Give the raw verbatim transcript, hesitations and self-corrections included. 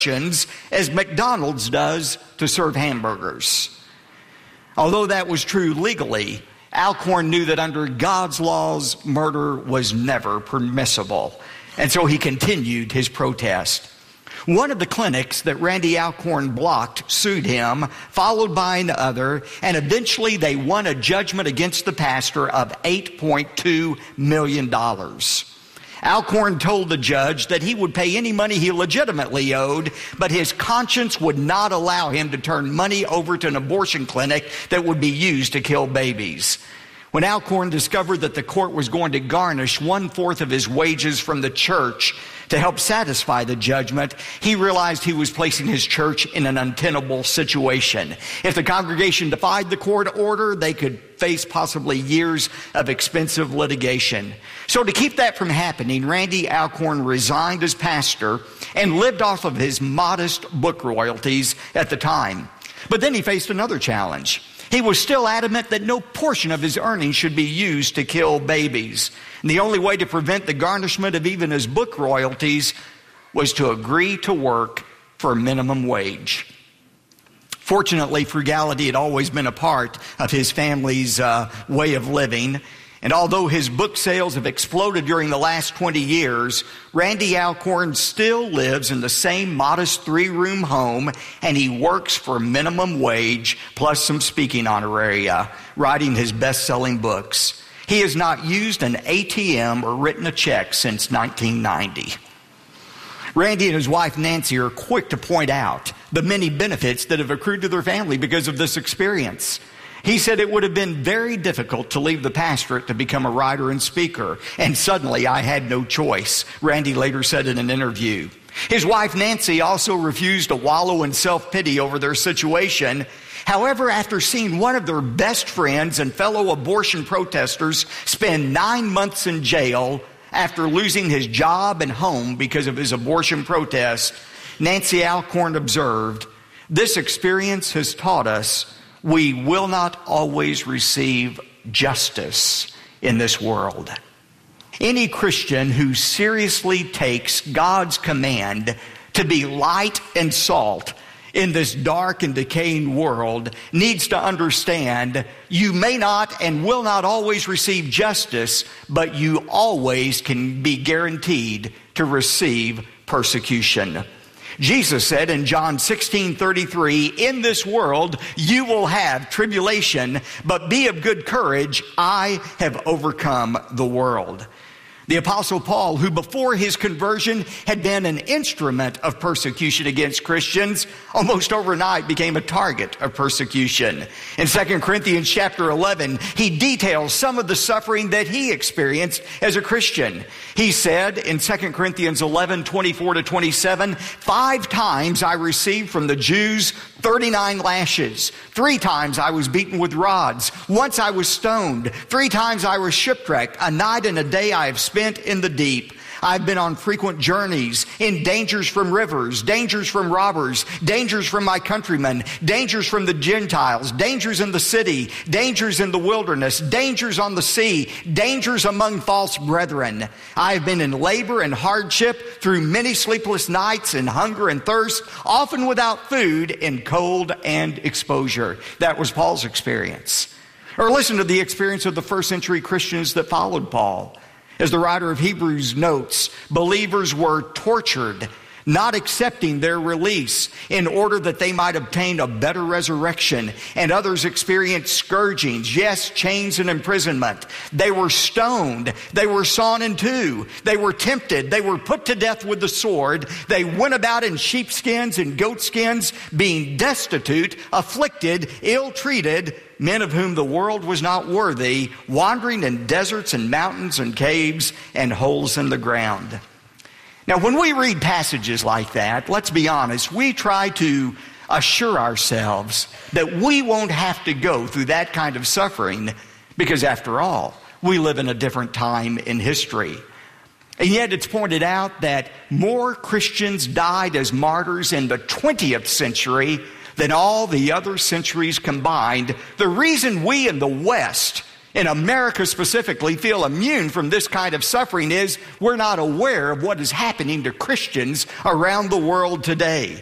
as McDonald's does to serve hamburgers. Although that was true legally, Alcorn knew that under God's laws, murder was never permissible. And so he continued his protest. One of the clinics that Randy Alcorn blocked sued him, followed by another, and eventually they won a judgment against the pastor of eight point two million dollars. Alcorn told the judge that he would pay any money he legitimately owed, but his conscience would not allow him to turn money over to an abortion clinic that would be used to kill babies. When Alcorn discovered that the court was going to garnish one-fourth of his wages from the church to help satisfy the judgment, he realized he was placing his church in an untenable situation. If the congregation defied the court order, they could face possibly years of expensive litigation. So to keep that from happening, Randy Alcorn resigned as pastor and lived off of his modest book royalties at the time. But then he faced another challenge. He was still adamant that no portion of his earnings should be used to kill babies. And the only way to prevent the garnishment of even his book royalties was to agree to work for a minimum wage. Fortunately, frugality had always been a part of his family's uh, way of living. And although his book sales have exploded during the last twenty years, Randy Alcorn still lives in the same modest three-room home, and he works for minimum wage plus some speaking honoraria, writing his best-selling books. He has not used an A T M or written a check since nineteen ninety. Randy and his wife Nancy are quick to point out the many benefits that have accrued to their family because of this experience. He said it would have been very difficult to leave the pastorate to become a writer and speaker, and suddenly I had no choice, Randy later said in an interview. His wife Nancy also refused to wallow in self-pity over their situation. However, after seeing one of their best friends and fellow abortion protesters spend nine months in jail after losing his job and home because of his abortion protest, Nancy Alcorn observed, "This experience has taught us we will not always receive justice in this world." Any Christian who seriously takes God's command to be light and salt in this dark and decaying world needs to understand you may not and will not always receive justice, but you always can be guaranteed to receive persecution. Jesus said in John sixteen thirty-three, "In this world you will have tribulation, but be of good courage. I have overcome the world." The Apostle Paul, who before his conversion had been an instrument of persecution against Christians, almost overnight became a target of persecution. In Second Corinthians chapter eleven, he details some of the suffering that he experienced as a Christian. He said in Second Corinthians eleven, twenty-four to twenty-seven, "Five times I received from the Jews thirty-nine lashes. Three times I was beaten with rods. Once I was stoned. Three times I was shipwrecked. A night and a day I have spent in the deep. I've been on frequent journeys, in dangers from rivers, dangers from robbers, dangers from my countrymen, dangers from the Gentiles, dangers in the city, dangers in the wilderness, dangers on the sea, dangers among false brethren. I've been in labor and hardship, through many sleepless nights, in hunger and thirst, often without food, in cold and exposure." That was Paul's experience. Or listen to the experience of the first century Christians that followed Paul. As the writer of Hebrews notes, believers were tortured, not accepting their release in order that they might obtain a better resurrection, and others experienced scourgings, yes, chains and imprisonment. They were stoned. They were sawn in two. They were tempted. They were put to death with the sword. They went about in sheepskins and goatskins, being destitute, afflicted, ill-treated, men of whom the world was not worthy, wandering in deserts and mountains and caves and holes in the ground. Now, when we read passages like that, let's be honest, we try to assure ourselves that we won't have to go through that kind of suffering because, after all, we live in a different time in history. And yet it's pointed out that more Christians died as martyrs in the twentieth century than all the other centuries combined. The reason we in the West in America specifically, feel immune from this kind of suffering is we're not aware of what is happening to Christians around the world today.